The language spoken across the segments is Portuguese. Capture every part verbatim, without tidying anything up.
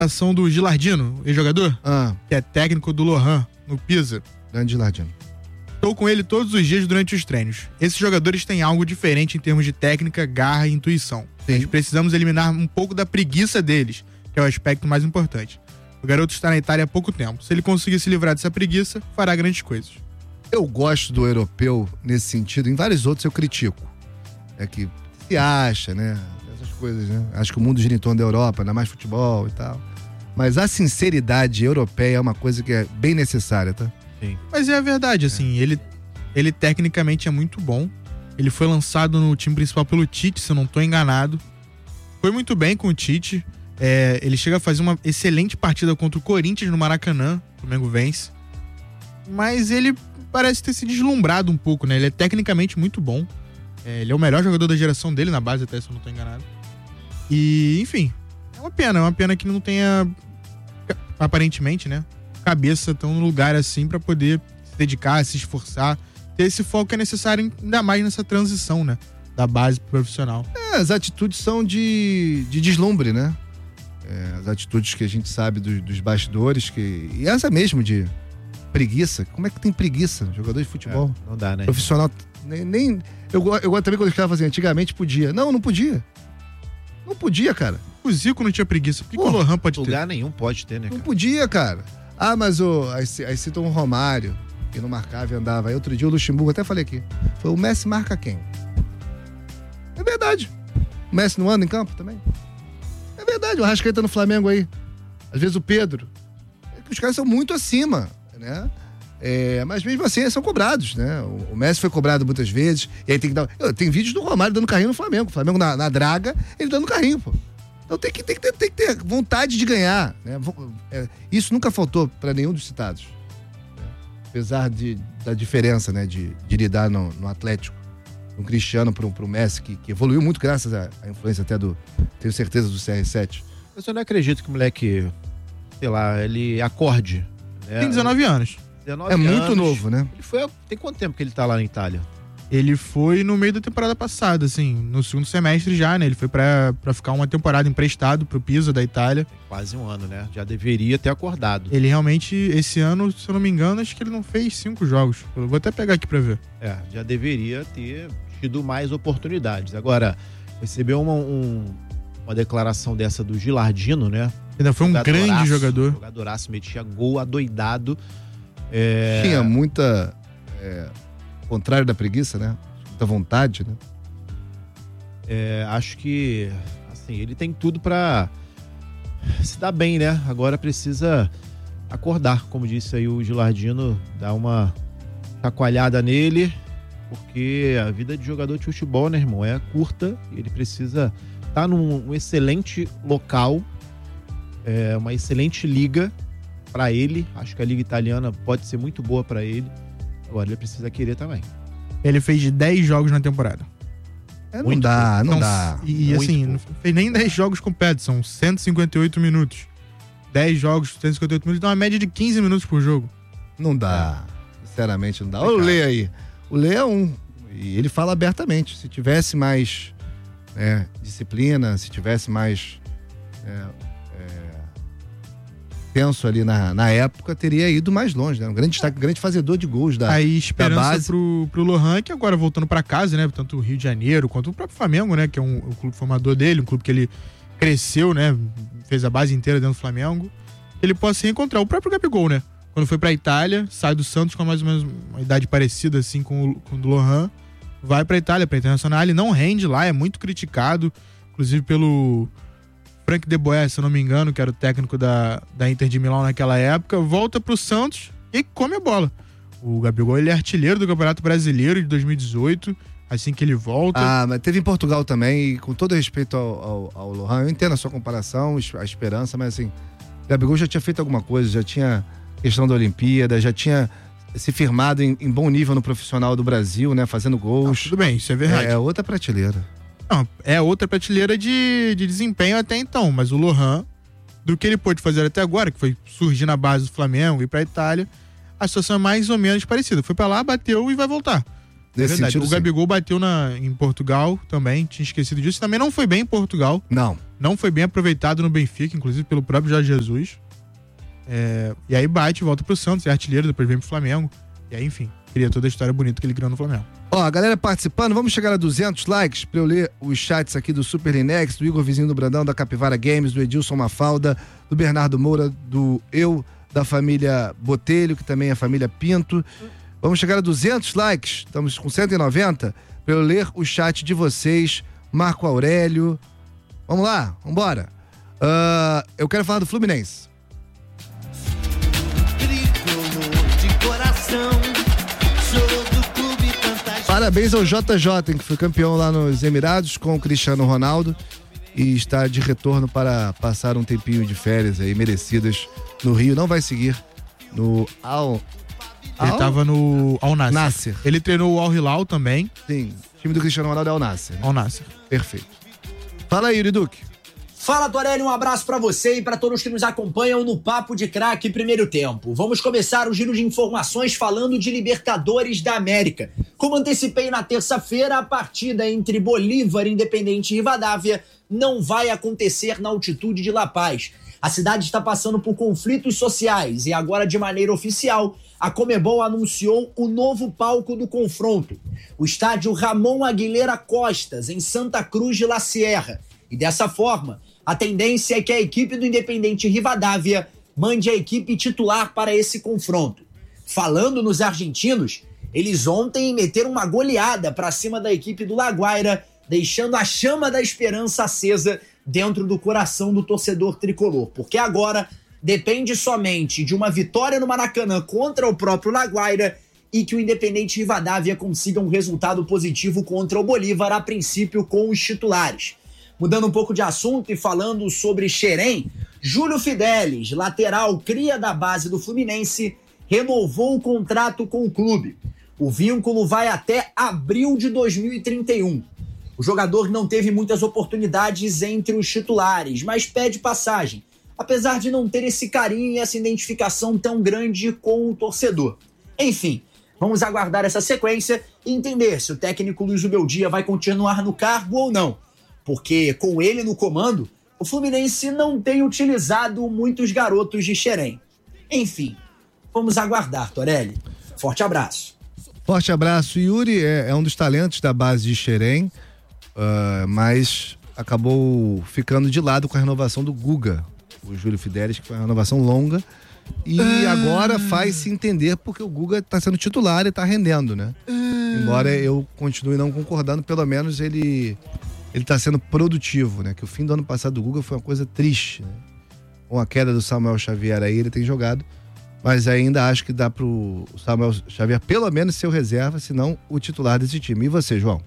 ação do Gilardino, ex-jogador, Ah, que é técnico do Lohan, no Pisa. grande Gilardino. Estou com ele todos os dias durante os treinos. Esses jogadores têm algo diferente em termos de técnica, garra e intuição. Sim. Nós precisamos eliminar um pouco da preguiça deles, que é o aspecto mais importante. O garoto está na Itália há pouco tempo. Se ele conseguir se livrar dessa preguiça, fará grandes coisas. Eu gosto do europeu nesse sentido, em vários outros eu critico. É que se acha, né? Essas coisas, né? Acho que o mundo gira em torno da Europa, ainda mais futebol e tal. Mas a sinceridade europeia é uma coisa que é bem necessária, tá? Sim. Mas é a verdade, assim, ele, ele tecnicamente é muito bom. Ele foi lançado no time principal pelo Tite, se eu não estou enganado. Foi muito bem com o Tite. É, ele chega a fazer uma excelente partida contra o Corinthians no Maracanã. O Flamengo vence. Mas ele parece ter se deslumbrado um pouco, né? Ele é tecnicamente muito bom. É, ele é o melhor jogador da geração dele, na base até, se eu não estou enganado. E, enfim, é uma pena. É uma pena que não tenha, aparentemente, né, cabeça tão no lugar assim pra poder se dedicar, se esforçar. Ter esse foco que é necessário ainda mais nessa transição, né? Da base pro profissional. É, as atitudes são de, de deslumbre, né? É, as atitudes que a gente sabe dos, dos bastidores, que, e essa mesmo de preguiça. Como é que tem preguiça? Jogador de futebol. É, não dá, né? Profissional. Nem, nem, eu, eu gosto também quando eu estava assim, antigamente podia. Não, não podia. Não podia, cara. O Zico não tinha preguiça. Por que, que o Lohan pode ter? Lugar nenhum pode ter, né, cara? Não podia, cara. Ah, mas o, aí, aí citam o Romário, que não marcava e andava. Aí outro dia o Luxemburgo, até falei aqui. Foi o Messi marca quem? É verdade. O Messi não anda em campo também? É verdade. O Arrascaeta no Flamengo aí. Às vezes o Pedro. É que os caras são muito acima, né? É, mas mesmo assim eles são cobrados, né? O, o Messi foi cobrado muitas vezes. E aí tem que dar. Eu, tem vídeos do Romário dando carrinho no Flamengo. O Flamengo na, na draga, ele dando carrinho, pô. Então tem que, tem, que ter, tem que ter vontade de ganhar, né? É, isso nunca faltou para nenhum dos citados. Né? Apesar de, da diferença, né? De, de lidar no, no Atlético. Um Cristiano pro, pro Messi, que, que evoluiu muito graças à, à influência até do, tenho certeza, do C R sete. Eu só não acredito que o moleque, sei lá, ele acorde. Né? Tem dezenove anos. dezenove É muito anos. novo, né? Ele foi, tem quanto tempo que ele tá lá na Itália? Ele foi no meio da temporada passada, assim, no segundo semestre já, né? Ele foi pra, pra ficar uma temporada emprestado pro Pisa da Itália. Quase um ano, né? Já deveria ter acordado. Ele realmente, esse ano, se eu não me engano, acho que ele não fez cinco jogos. Eu vou até pegar aqui pra ver. É, já deveria ter tido mais oportunidades. Agora, recebeu uma, um, uma declaração dessa do Gilardino, né? Ainda foi um Jogadoraço, grande jogador. Jogadoraço, metia gol adoidado. É... Tinha muita... É, contrário da preguiça, né? Muita vontade, né? É, acho que, assim, ele tem tudo pra se dar bem, né? Agora precisa acordar, como disse aí o Gilardino, dar uma chacoalhada nele, porque a vida de jogador de futebol, né, irmão, é curta e ele precisa estar num um excelente local, é, uma excelente liga pra ele. Acho que a liga italiana pode ser muito boa pra ele. Agora ele precisa querer também. Ele fez dez jogos na temporada. É, não Muito dá, pouco. não Então, dá. E, Muito assim, pouco. não fez nem dez jogos completos, são cento e cinquenta e oito minutos. dez jogos, cento e cinquenta e oito minutos, dá uma média de quinze minutos por jogo. Não dá. Sinceramente, não dá. Olha o Lê aí. O Lê é um. E ele fala abertamente. Se tivesse mais é, disciplina, se tivesse mais é, é, tenso ali na, na época, teria ido mais longe, né? Um grande destaque, um grande fazedor de gols da, Aí da esperança base. pro, pro Lohan, que agora voltando pra casa, né? Tanto o Rio de Janeiro quanto o próprio Flamengo, né? Que é um, o clube formador dele, um clube que ele cresceu, né? Fez a base inteira dentro do Flamengo. Ele possa se reencontrar. O próprio Gabigol, né? Quando foi pra Itália, sai do Santos com mais ou menos uma idade parecida assim com o, com o do Lohan. Vai pra Itália, pra Internacional. Ele não rende lá, é muito criticado. Inclusive pelo Frank De Boer, se eu não me engano, que era o técnico da, da Inter de Milão naquela época. Volta pro Santos e come a bola. O Gabigol, ele é artilheiro do Campeonato Brasileiro de dois mil e dezoito. Assim que ele volta. Ah, mas teve em Portugal também, e com todo respeito ao, ao, ao Lohan, eu entendo a sua comparação, a esperança, mas assim, Gabigol já tinha feito alguma coisa, já tinha questão da Olimpíada, já tinha se firmado em, em bom nível no profissional do Brasil, né, fazendo gols. Ah, tudo bem, isso é verdade. É outra prateleira. Não, é outra prateleira de, de desempenho até então, mas o Lohan, do que ele pôde fazer até agora, que foi surgir na base do Flamengo e ir pra Itália, a situação é mais ou menos parecida. Foi pra lá, bateu e vai voltar. É Nesse verdade. sentido, O sim. Gabigol bateu na, em Portugal também, tinha esquecido disso. Também não foi bem em Portugal. Não. não foi bem aproveitado no Benfica, inclusive pelo próprio Jorge Jesus. É, e aí bate, volta pro Santos, é artilheiro, depois vem pro Flamengo. E aí, enfim, cria toda a história bonita que ele criou no Flamengo. Ó, a galera participando, vamos chegar a duzentos likes pra eu ler os chats aqui do Super Linex, do Igor Vizinho do Brandão, da Capivara Games, do Edilson Mafalda, do Bernardo Moura, do eu, da família Botelho, que também é a família Pinto. Vamos chegar a duzentos likes, estamos com cento e noventa, pra eu ler o chat de vocês. Marco Aurélio. Vamos lá, vambora. Uh, eu quero falar do Fluminense. De coração, sou do clube fantástico. Parabéns ao J J, que foi campeão lá nos Emirados com o Cristiano Ronaldo e está de retorno para passar um tempinho de férias aí, merecidas no Rio. Não vai seguir no Al... Ele Al... tava no Al Nassr. Nassr. Ele treinou o Al Hilal também. Sim, o time do Cristiano Ronaldo é o Nassr. Né? Al Nassr. Perfeito. Fala aí, Yuri Duque. Fala, Torelli, um abraço pra você e pra todos que nos acompanham no Papo de Craque Primeiro Tempo. Vamos começar o giro de informações falando de Libertadores da América. Como antecipei na terça-feira, a partida entre Bolívar, Independente e Rivadavia não vai acontecer na altitude de La Paz. A cidade está passando por conflitos sociais e agora, de maneira oficial, a Conmebol anunciou o novo palco do confronto, o estádio Ramon Aguilera Costas, em Santa Cruz de La Sierra. E dessa forma, a tendência é que a equipe do Independente Rivadavia mande a equipe titular para esse confronto. Falando nos argentinos, eles ontem meteram uma goleada para cima da equipe do La Guaira, deixando a chama da esperança acesa dentro do coração do torcedor tricolor, porque agora depende somente de uma vitória no Maracanã contra o próprio La Guaira e que o Independente Rivadavia consiga um resultado positivo contra o Bolívar, a princípio com os titulares. Mudando um pouco de assunto e falando sobre Xerém, Júlio Fidelis, lateral cria da base do Fluminense, renovou o contrato com o clube. O vínculo vai até abril de dois mil e trinta e um. O jogador não teve muitas oportunidades entre os titulares, mas pede passagem, apesar de não ter esse carinho e essa identificação tão grande com o torcedor. Enfim, vamos aguardar essa sequência e entender se o técnico Luiz Ubeldia vai continuar no cargo ou não. Porque, com ele no comando, o Fluminense não tem utilizado muitos garotos de Xerém. Enfim, vamos aguardar, Torelli. Forte abraço. Forte abraço. Yuri é, é um dos talentos da base de Xerém, uh, mas acabou ficando de lado com a renovação do Guga, o Júlio Fidelis, que foi uma renovação longa. E ah. agora faz se entender porque o Guga está sendo titular e está rendendo, né? Ah. Embora eu continue não concordando, pelo menos ele... ele tá sendo produtivo, né? Que o fim do ano passado do Guga foi uma coisa triste, né? Com a queda do Samuel Xavier aí, ele tem jogado, mas ainda acho que dá pro Samuel Xavier pelo menos ser o reserva, se não o titular desse time. E você, João?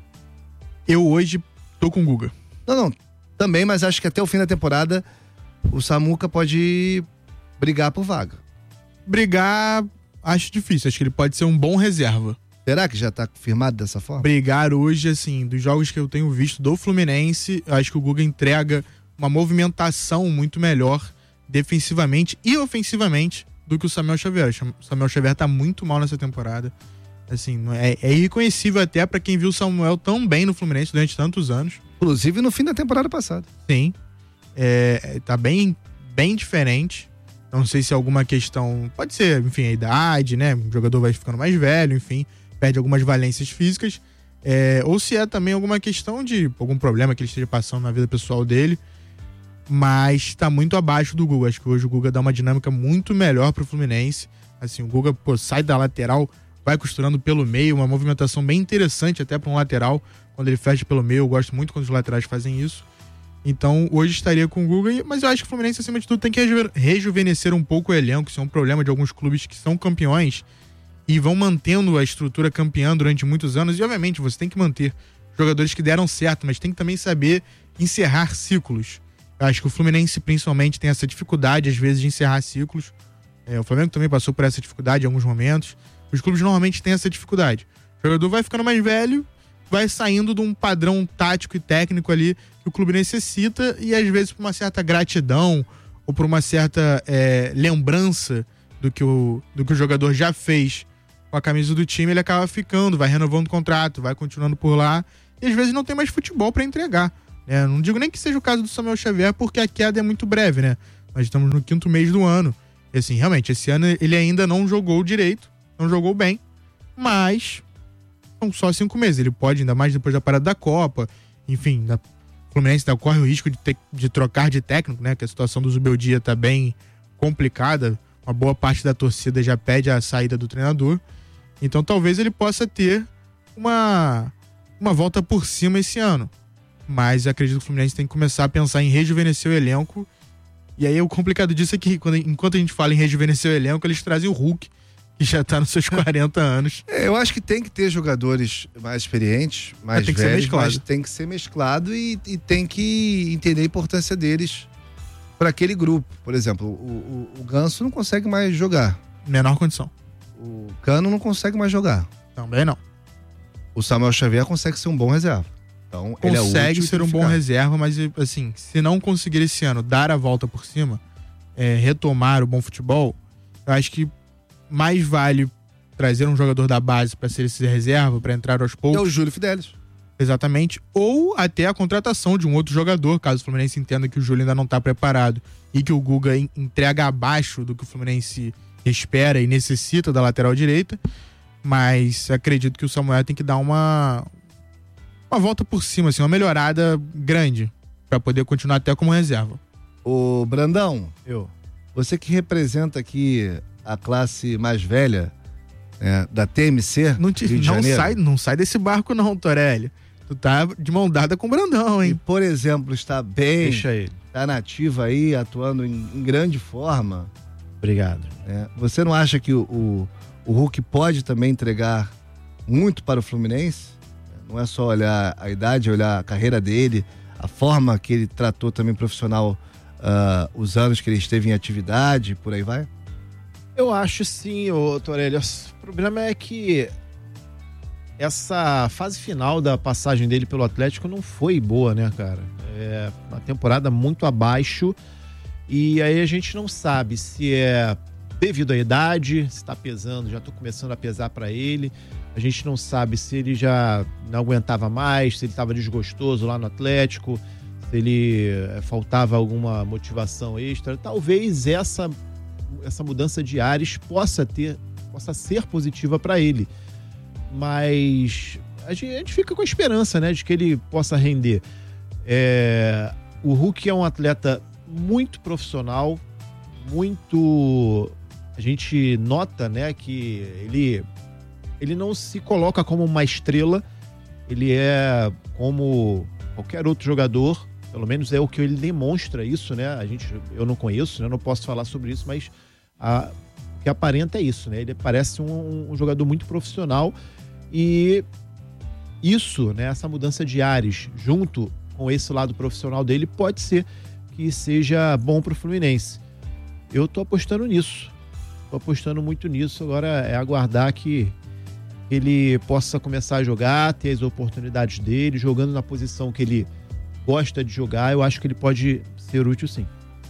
Eu hoje tô com o Guga. Não, não, também, mas acho que até o fim da temporada o Samuca pode brigar por vaga. Brigar, acho difícil, acho que ele pode ser um bom reserva. Será que já tá confirmado dessa forma? Brigar hoje, assim, dos jogos que eu tenho visto do Fluminense, eu acho que o Guga entrega uma movimentação muito melhor defensivamente e ofensivamente do que o Samuel Xavier. O Samuel Xavier tá muito mal nessa temporada. Assim, é, é irreconhecível até pra quem viu o Samuel tão bem no Fluminense durante tantos anos. Inclusive no fim da temporada passada. Sim. É, tá bem, bem diferente. Não sei se é alguma questão... Pode ser, enfim, a idade, né? O jogador vai ficando mais velho, enfim... perde algumas valências físicas, é, ou se é também alguma questão de algum problema que ele esteja passando na vida pessoal dele, mas está muito abaixo do Guga. Acho que hoje o Guga dá uma dinâmica muito melhor pro Fluminense. Assim, o Guga, pô, sai da lateral, vai costurando pelo meio, uma movimentação bem interessante até para um lateral, quando ele fecha pelo meio. Eu gosto muito quando os laterais fazem isso. Então, hoje estaria com o Guga, mas eu acho que o Fluminense, acima de tudo, tem que rejuvenescer um pouco o elenco. Isso é um problema de alguns clubes que são campeões e vão mantendo a estrutura campeã durante muitos anos. E, obviamente, você tem que manter jogadores que deram certo, mas tem que também saber encerrar ciclos. Eu acho que o Fluminense, principalmente, tem essa dificuldade, às vezes, de encerrar ciclos. É, o Flamengo também passou por essa dificuldade em alguns momentos. Os clubes normalmente têm essa dificuldade. O jogador vai ficando mais velho, vai saindo de um padrão tático e técnico ali que o clube necessita e, às vezes, por uma certa gratidão ou por uma certa é, lembrança do que, o, do que o jogador já fez com a camisa do time, ele acaba ficando, vai renovando o contrato, vai continuando por lá e às vezes não tem mais futebol para entregar. né? Não digo nem que seja o caso do Samuel Xavier, porque a queda é muito breve, né? Nós estamos no quinto mês do ano. E assim, realmente, esse ano ele ainda não jogou direito, não jogou bem, mas são só cinco meses. Ele pode, ainda mais depois da parada da Copa, enfim, da... o Fluminense ainda corre o risco de, ter, de trocar de técnico, né? Que a situação do Zubeldia tá bem complicada. Uma boa parte da torcida já pede a saída do treinador. Então talvez ele possa ter uma, uma volta por cima esse ano. Mas acredito que o Fluminense tem que começar a pensar em rejuvenescer o elenco. E aí o complicado disso é que quando, enquanto a gente fala em rejuvenescer o elenco, eles trazem o Hulk, que já tá nos seus quarenta anos. É, eu acho que tem que ter jogadores mais experientes, mais tem que ser velhos, mesclado. mas tem que ser mesclado e, e tem que entender a importância deles para aquele grupo. Por exemplo, o, o, o Ganso não consegue mais jogar. Menor condição. O Cano não consegue mais jogar. Também não. O Samuel Xavier consegue ser um bom reserva. Então, ele é Consegue útil e ser tem um que bom ficar. reserva, mas assim, se não conseguir esse ano dar a volta por cima, é, retomar o bom futebol, eu acho que mais vale trazer um jogador da base para ser esse reserva, para entrar aos É poucos. o Júlio Fidelis. Exatamente. Ou até a contratação de um outro jogador, caso o Fluminense entenda que o Júlio ainda não tá preparado e que o Guga en- entrega abaixo do que o Fluminense espera e necessita da lateral direita. Mas acredito que o Samuel tem que dar uma uma volta por cima, assim, uma melhorada grande para poder continuar até como reserva. Ô, Brandão, Eu. você que representa aqui a classe mais velha, né, da T M C, Não, te- Rio de não Janeiro. sai, não sai desse barco não, Torelli. Tu tá de mão dada com o Brandão, E, hein? por exemplo, está bem, Deixa ele. está nativa aí, atuando em, em grande forma. Obrigado. Né? Você não acha que o, o, o Hulk pode também entregar muito para o Fluminense? Não é só olhar a idade, olhar a carreira dele, a forma que ele tratou também profissional, ah, os anos que ele esteve em atividade, por aí vai? Eu acho sim, ô Torelli. O problema é que essa fase final da passagem dele pelo Atlético não foi boa, né, cara? É uma temporada muito abaixo e aí a gente não sabe se é devido à idade, se tá pesando, já tô começando a pesar pra ele. A gente não sabe se ele já não aguentava mais, se ele tava desgostoso lá no Atlético, se ele eh, faltava alguma motivação extra. Talvez essa essa mudança de ares possa ter, possa ser positiva para ele. Mas a gente, a gente fica com a esperança, né, de que ele possa render. É, o Hulk é um atleta muito profissional, muito... A gente nota, né, que ele, ele não se coloca como uma estrela, ele é como qualquer outro jogador, pelo menos é o que ele demonstra isso, né? A gente, eu não conheço, né? Eu não posso falar sobre isso, mas a, o que aparenta é isso, né? Ele parece um, um jogador muito profissional e isso, né? Essa mudança de ares junto com esse lado profissional dele pode ser que seja bom para o Fluminense. Eu tô apostando nisso, tô apostando muito nisso. Agora é aguardar que ele possa começar a jogar, ter as oportunidades dele, jogando na posição que ele gosta de jogar. Eu acho que ele pode ser útil, sim.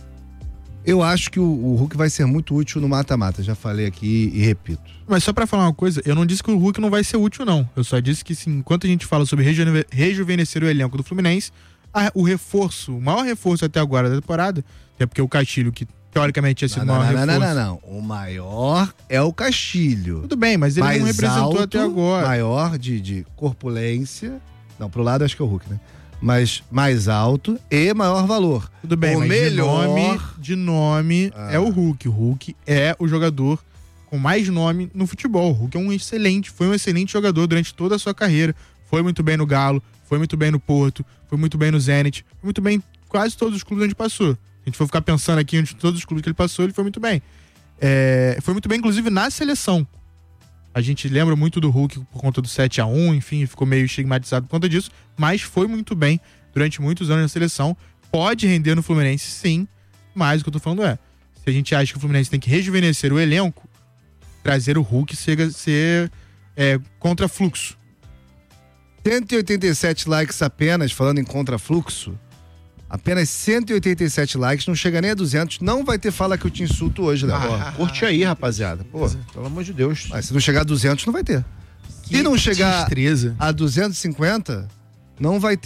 Eu acho que o, o Hulk vai ser muito útil no mata-mata, já falei aqui e repito. Mas só pra falar uma coisa, eu não disse que o Hulk não vai ser útil, não. Eu só disse que, sim, enquanto a gente fala sobre rejuve- rejuvenescer o elenco do Fluminense, a- o reforço, o maior reforço até agora da temporada, até porque o Castilho, que teoricamente tinha sido Não, o não, maior não, não, reforço... não, não. O maior é o Castilho. Tudo bem, mas ele Mais não representou alto, até agora. Maior de, de corpulência. Não, pro lado acho que é o Hulk, né? Mas mais alto e maior valor. Tudo bem, o mas melhor... de nome, de nome Ah. é o Hulk. O Hulk é o jogador com mais nome no futebol. O Hulk é um excelente, foi um excelente jogador durante toda a sua carreira. Foi muito bem no Galo, foi muito bem no Porto, foi muito bem no Zenit, foi muito bem em quase todos os clubes onde passou. A gente for ficar pensando aqui em todos os clubes que ele passou, ele foi muito bem. É, foi muito bem, inclusive, na seleção. A gente lembra muito do Hulk por conta do sete a um, enfim, ficou meio estigmatizado por conta disso, mas foi muito bem durante muitos anos na seleção. Pode render no Fluminense, sim, mas o que eu tô falando é, se a gente acha que o Fluminense tem que rejuvenescer o elenco, trazer o Hulk chega a ser é, contra-fluxo. cento e oitenta e sete likes apenas, falando em contrafluxo. Apenas cento e oitenta e sete likes, não chega nem a duzentos. Não vai ter fala que eu te insulto hoje, Léo. Pô, curte aí, rapaziada. Pô, pelo amor de Deus. Mas se não chegar a duzentos, não vai ter. Se não chegar destreza. a duzentos e cinquenta, não vai ter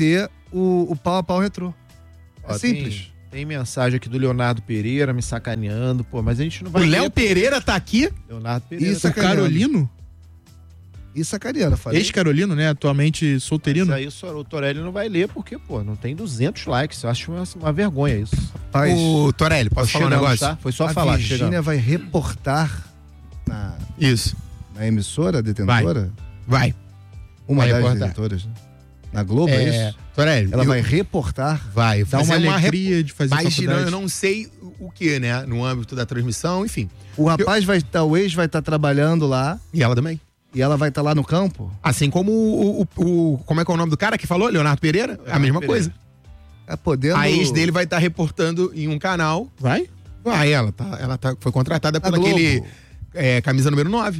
o, o pau a pau retrô. É Ó, simples. Tem, tem mensagem aqui do Leonardo Pereira me sacaneando, pô, mas a gente não O vai Léo ler, Pereira tá aqui? Leonardo Pereira. Isso O é sacaneando. Carolino? E sacaneando, falei. Ex-Carolino, né? Atualmente solteirino. Mas aí só- o Torelli não vai ler porque, pô, não tem duzentos likes. Eu acho uma, uma vergonha isso. Rapaz, O Torelli, posso falar um Chegamos, negócio? tá? Foi só a falar, Virgínia chegamos. vai reportar na, Isso. na emissora detentora? Vai. Uma Vai das reportar. detentoras, né? Na Globo, é, É, isso? Torelli, Ela eu- vai reportar. vai Dá fazer uma rep- alegria de fazer Vai faculdade. girando, eu não sei o que, né? No âmbito da transmissão, enfim. O rapaz vai estar, o ex vai estar trabalhando lá E ela também. e ela vai estar lá no campo. Assim como o, o, o- Como é que é o nome do cara que falou? Leonardo Pereira? a mesma Pereira. coisa. É podendo. A ex dele vai estar reportando em um canal. Vai? Vai, ela tá, ela tá, foi contratada A pelo Globo. aquele é, camisa número nove.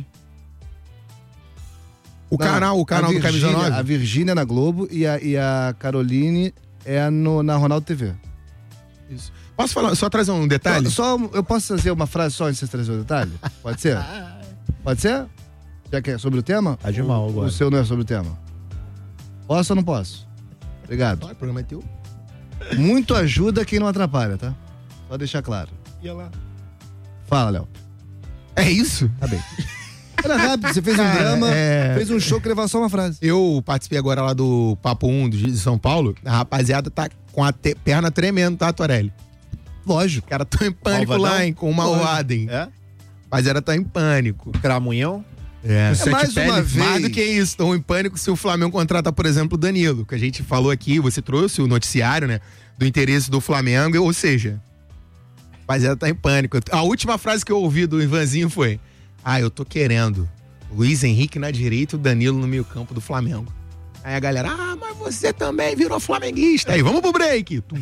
O Não, canal, o canal a do camisa Virgínia- nove. A Virgínia na Globo e a, e a Caroline é no, na Ronaldo T V. Isso. Posso falar, só trazer um detalhe? Só, só- eu posso trazer uma frase só antes de você trazer o detalhe? Pode ser? Pode ser? Já que é sobre o tema? Tá de mal agora. O seu não é sobre o tema? Posso ou não posso? Obrigado. Ó, o programa é teu. Muito ajuda quem não atrapalha, tá? Só deixar claro. E ela... Fala, Léo. É isso? Tá bem. Era rápido, você fez um Cara, drama, é- fez um show que levava só uma frase. Eu participei agora lá do Papo um de São Paulo. A rapaziada tá com a te- perna tremendo, tá, Torelli? Lógico. Os caras tão em pânico Malvadão? lá, hein? Com uma Lógico. ordem. É? A rapaziada tá em pânico. Cramunhão? É, É mais uma vez. Mais do que isso, estão em pânico se o Flamengo contrata, por exemplo, o Danilo, que a gente falou aqui, você trouxe o noticiário, né? Do interesse do Flamengo, ou seja, a rapaziada tá em pânico. A última frase que eu ouvi do Ivanzinho foi: ah, eu tô querendo Luiz Henrique na direita e o Danilo no meio campo do Flamengo. Aí a galera, ah, mas você também virou flamenguista. Aí, vamos pro break. Tum.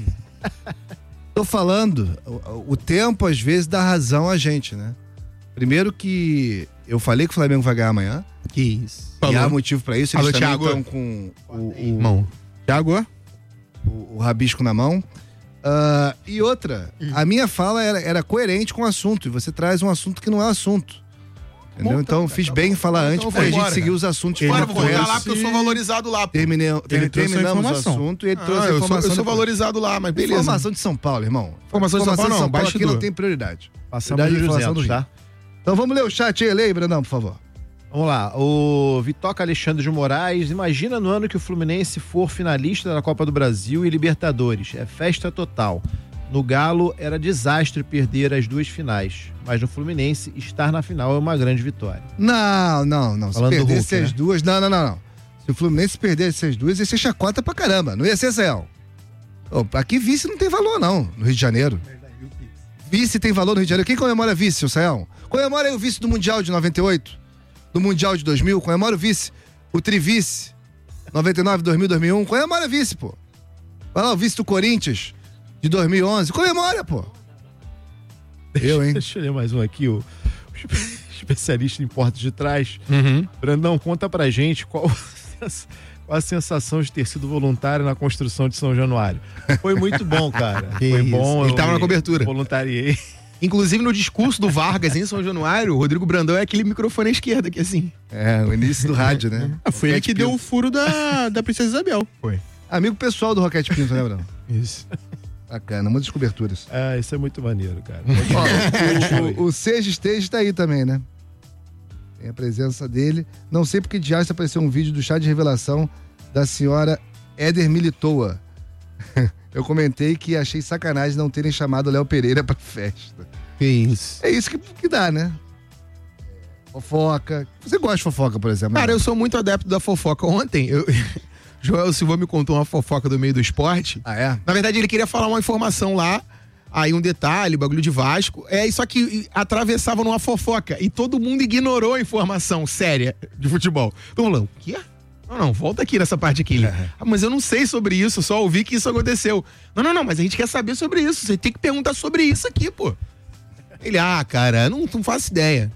Tô falando, o, o tempo às vezes dá razão a gente, né? Primeiro que eu falei que o Flamengo vai ganhar amanhã. Que isso. E há motivo pra isso. Eles Alô, também Thiago. estão com o, o, Irmão. Thiago? o, o rabisco na mão. Ah, e outra, a minha fala era, era coerente com o assunto. E você traz um assunto que não é assunto. Entendeu? Bom, então tá, fiz tá bem em bom. falar Então antes eu pra vou gente embora, seguir cara. os assuntos Ele Bora, corretos. vou voltar trouxe- lá porque eu sou valorizado lá. pô. Terminei, Ele trouxe a terminamos o informação. assunto e ele Ah, trouxe a eu, sou, informação. eu sou depois. valorizado lá, mas beleza. Informação de São Paulo, irmão. Informação de São Paulo, não, aqui bastidor. não tem prioridade. Passamos Prioridade de de informação duzentos, do Rio. tá? Então vamos ler o chat aí, lê aí, Brandão, por favor. Vamos lá, o Vitoca Alexandre de Moraes, imagina no ano que o Fluminense for finalista da Copa do Brasil e Libertadores, é festa total. No Galo era desastre perder as duas finais, mas no Fluminense estar na final é uma grande vitória. Não, não, não. Se Falando do perdesse Hulk, as né? duas. Não, não, não, não. Se o Fluminense perdesse as duas, ia ser chacota pra caramba. Não ia ser Zéu. Aqui vice não tem valor, não, no Rio de Janeiro. Vice tem valor no Rio de Janeiro. Quem comemora vice, seu Sayão? Comemora aí o vice do Mundial de noventa e oito, do Mundial de dois mil. Comemora o vice. O trivice. noventa e nove, dois mil, dois mil e um. Comemora vice, pô. Vai lá, o vice do Corinthians de dois mil e onze. Comemora, pô. Eu, hein? Deixa eu ler mais um aqui, o especialista em portas de trás. Uhum. Brandão, conta pra gente qual, qual a sensação de ter sido voluntário na construção de São Januário. Foi muito bom, cara. Que Foi isso. bom. Ele eu tava na me cobertura. Voluntariei. Inclusive no discurso do Vargas em São Januário, o Rodrigo Brandão é aquele microfone à esquerda, que assim. É, o início do rádio, né? Ah, foi ele Roquete que deu Pinto. o furo da, da Princesa Isabel. Foi. Amigo pessoal do Roquete Pinto, né, Brandão? Isso. Bacana, muitas coberturas. Ah, isso é muito maneiro, cara. Ó, o, o Seja Stage tá aí também, né? Tem a presença dele. Não sei porque de apareceu um vídeo do chá de revelação da senhora Éder Militoa. Eu comentei que achei sacanagem não terem chamado o Léo Pereira pra festa. Que isso. É isso que, que dá, né? Fofoca. Você gosta de fofoca, por exemplo? Cara, né? eu sou muito adepto da fofoca. Ontem, eu... Joel Silva me contou uma fofoca do meio do esporte. Ah, é? Na verdade, ele queria falar uma informação lá, aí um detalhe, bagulho de Vasco. É, só que atravessava numa fofoca e todo mundo ignorou a informação séria de futebol. Então, falando, o quê? Não, não, volta aqui nessa parte aqui. Ele, ah, mas eu não sei sobre isso, só ouvi que isso aconteceu. Não, não, não, mas a gente quer saber sobre isso. Você tem que perguntar sobre isso aqui, pô. Ele, ah, cara, não, não faço ideia.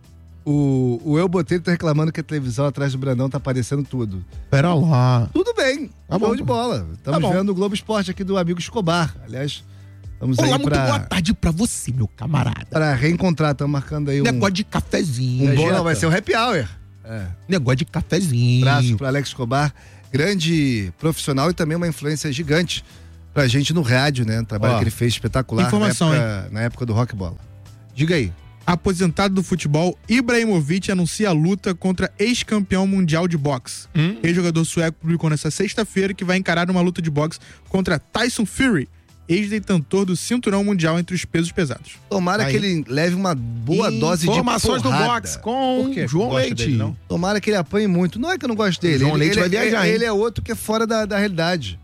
O, o Eu Botelho tá reclamando que a televisão atrás do Brandão tá aparecendo tudo. Pera lá. Tudo bem. Tá Show bom. de bola. Estamos Tá bom. vendo o Globo Esporte aqui do amigo Escobar. Aliás, estamos Olá, aí muito boa pra, tarde pra você, meu camarada. pra reencontrar. Estamos marcando aí um, Negócio de cafezinho. um bom... Jeta. Não, vai ser um happy hour. É. Negócio de cafezinho. Abraço pro Alex Escobar. grande profissional e também uma influência gigante pra gente no rádio, né? Um trabalho Ó, que ele fez espetacular informação, na, época, na época do Rock Bola. Diga aí. Aposentado do futebol, Ibrahimovic anuncia a luta contra ex-campeão mundial de boxe. Hum? Ex-jogador sueco publicou nesta sexta-feira que vai encarar uma luta de boxe contra Tyson Fury, ex-detentor do cinturão mundial entre os pesos pesados. Tomara Aí. que ele leve uma boa dose de Informações do porrada. boxe com Por quê? João Gosta Leite. dele, não? Tomara que ele apanhe muito. Não é que eu não gosto dele. João ele, Leite ele, vai viajar, ele, hein? ele é outro que é fora da, da realidade.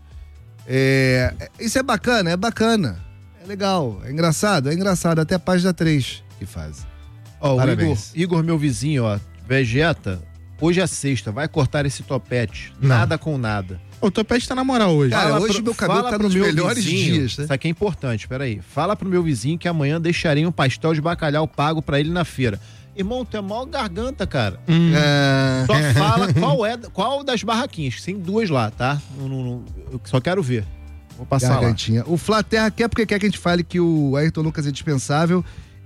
É, isso é bacana, é bacana. É legal, é engraçado, é engraçado. Até a página três que faz. Ó, o Igor, Parabéns. Igor, meu vizinho, ó, Vegeta, hoje é sexta, vai cortar esse topete. Não. Nada com nada. O Topete tá na moral hoje. Cara, Fala hoje pro- meu cabelo fala tá pro nos meu melhores vizinho, dias, né? Isso aqui é importante, peraí. Fala pro meu vizinho que amanhã deixarei um pastel de bacalhau pago pra ele na feira. Irmão, tu é mó garganta, cara. É, Só fala qual é, qual das barraquinhas. Tem duas lá, tá? Não, não, não, eu só quero ver. Vou passar lá. gargantinha. O Flá Terra quer porque quer que a gente fale que o Ayrton Lucas é dispensável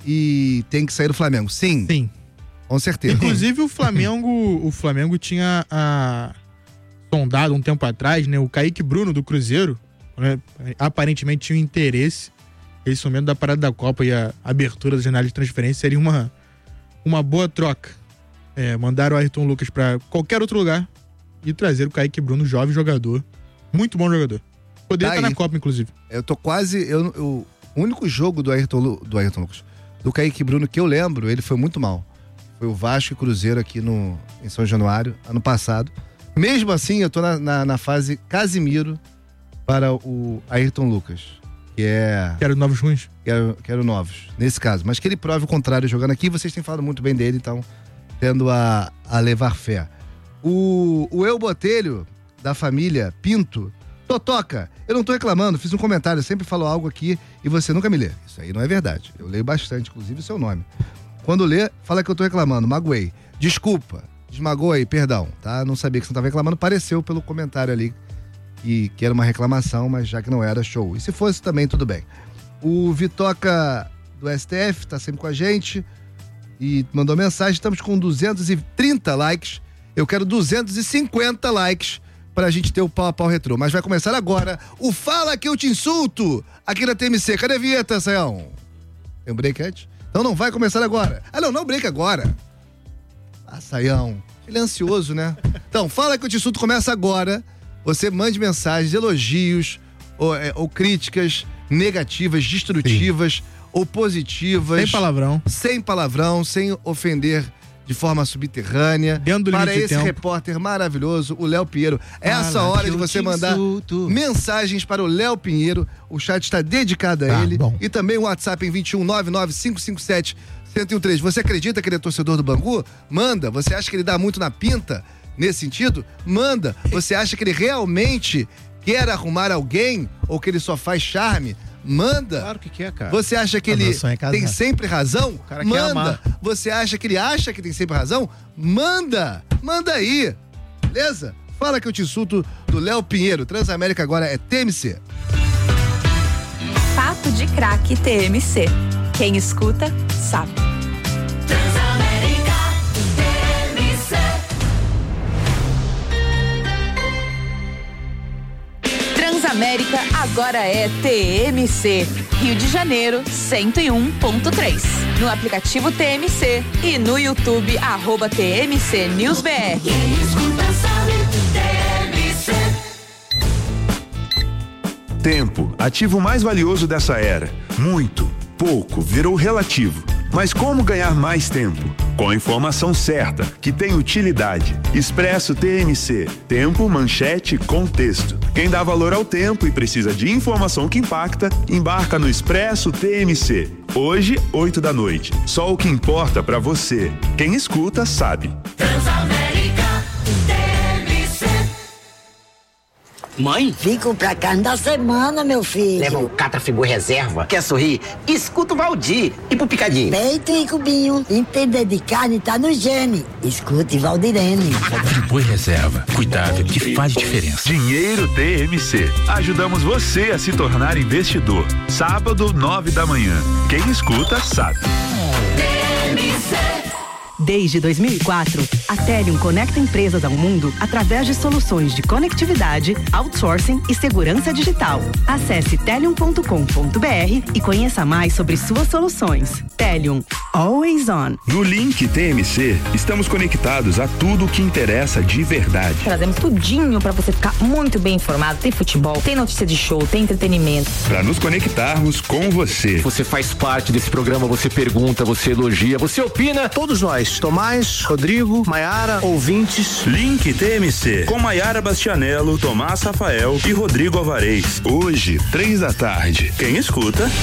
e tem que sair do Flamengo. Sim, Sim. com certeza. Inclusive o Flamengo, o Flamengo tinha a, sondado um tempo atrás, né? O Kaique Bruno do Cruzeiro, né, aparentemente tinha um interesse. Esse momento da parada da Copa e a abertura da janela de transferência seria uma, uma boa troca. É, mandar o Ayrton Lucas pra qualquer outro lugar e trazer o Kaique Bruno, jovem jogador. Muito bom jogador. Poderia Tá estar aí. na Copa, inclusive. Eu tô quase. Eu, eu- o único jogo do Ayrton, Lu- do Ayrton Lucas, do Kaique Bruno que eu lembro, ele foi muito mal. Foi o Vasco e Cruzeiro aqui no, em São Januário, ano passado. Mesmo assim, eu tô na, na, na fase Casimiro para o Ayrton Lucas, que é. Quero novos ruins. Quero, quero novos, nesse caso. Mas que ele prove o contrário jogando aqui. Vocês têm falado muito bem dele, então tendo a, a levar fé. O, o Eu Botelho, da família Pinto, Totoca, eu não tô reclamando, fiz um comentário, eu sempre falo algo aqui e você nunca me lê. Isso aí não é verdade. Eu leio bastante, inclusive o seu nome. Quando lê, fala que eu tô reclamando, magoei. Desculpa, desmagoou aí, perdão, tá? Não sabia que você não tava reclamando, pareceu pelo comentário ali e que era uma reclamação, mas já que não era, show. E se fosse também, tudo bem. O Vitoca do S T F tá sempre com a gente e mandou mensagem, estamos com duzentos e trinta likes, eu quero duzentos e cinquenta likes pra gente ter o pau a pau retrô. Mas vai começar agora o Fala Que Eu Te Insulto, aqui na T M C. Cadê a vinheta, Sayão? Tem um break antes? Então não vai começar agora. Ah não, não break agora. Ah, Sayão, ele é ansioso, né? Então, Fala Que Eu Te Insulto começa agora. Você mande mensagens, elogios ou, é, ou críticas negativas, destrutivas ou positivas. Sem palavrão. Sem palavrão, sem ofender de forma subterrânea. Dentro do para limite de esse tempo. repórter maravilhoso, o Léo Pinheiro. Essa Fala hora que de eu você te mandar insulto. mensagens para o Léo Pinheiro. O chat está dedicado a Tá ele. bom. E também o WhatsApp em vinte e um, nove nove cinco cinco sete, um zero um três. Você acredita que ele é torcedor do Bangu? Manda. Você acha que ele dá muito na pinta nesse sentido? Manda. Você acha que ele realmente quer arrumar alguém ou que ele só faz charme? Manda. Claro que quer, cara. Você acha que Ah, ele meu sonho é casar. tem sempre razão? cara quer Manda. amar. Você acha que ele acha que tem sempre razão? Manda. Manda aí. Beleza? Fala Que Eu Te Insulto do Léo Pinheiro. Transamérica agora é T M C. Papo de Craque T M C. Quem escuta, sabe. Transamérica T M C. Transamérica agora é T M C. Rio de Janeiro, cento e um ponto três. No aplicativo T M C e no YouTube, arroba T M C News B R. Quem escuta sabe, T M C. Tempo, ativo mais valioso dessa era. Muito, pouco, virou relativo. Mas como ganhar mais tempo? Com a informação certa, que tem utilidade. Expresso T M C. Tempo, manchete, contexto. Quem dá valor ao tempo e precisa de informação que impacta, embarca no Expresso T M C. Hoje, oito da noite. Só o que importa pra você. Quem escuta, sabe. Transamérica T M C. Mãe, Fico pra carne da semana, meu filho. leva um Catra Frigor Reserva. Quer sorrir? Escuta o Valdir. E pro Picadinho? Peito e cubinho. Entender de carne tá no gene. Escute Valdirene. Friboi Reserva. Cuidado que faz diferença. Dinheiro T M C. Ajudamos você a se tornar investidor. Sábado, nove da manhã. Quem escuta, sabe. T M C. Desde dois mil e quatro, A Telium conecta empresas ao mundo através de soluções de conectividade, outsourcing e segurança digital. Acesse telium ponto com ponto br e conheça mais sobre suas soluções. Telium, always on. No Link T M C, estamos conectados a tudo o que interessa de verdade. Trazemos tudinho para você ficar muito bem informado. Tem futebol, tem notícia de show, tem entretenimento. Para nos conectarmos com você. Você faz parte desse programa, você pergunta, você elogia, você opina. Todos nós, Tomás, Rodrigo, Maiara, ouvintes. Link T M C, com Maiara Bastianello, Tomás Rafael e Rodrigo Alvarez. Hoje, três da tarde. Quem escuta